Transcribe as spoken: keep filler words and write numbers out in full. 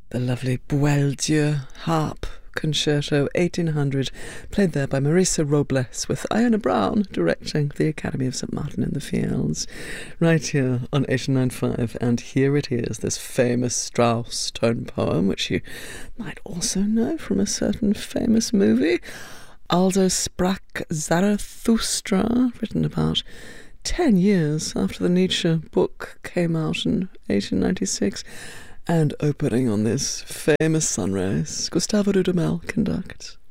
The lovely Boieldieu harp concerto eighteen hundred, played there by Marisa Robles, with Iona Brown directing the Academy of Saint Martin in the Fields, right here on eighty-nine point five. And here it is, this famous Strauss tone poem, which you might also know from a certain famous movie, Also sprach Zarathustra, written about ten years after the Nietzsche book came out in eighteen ninety-six. And opening on this famous sunrise, Gustavo Dudamel conducts.